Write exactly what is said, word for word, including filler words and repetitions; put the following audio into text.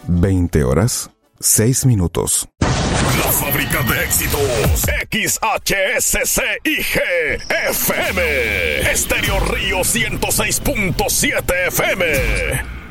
veinte horas, seis minutos. La fábrica de éxitos. X H S C I G F M. Estéreo Río ciento seis punto siete F M.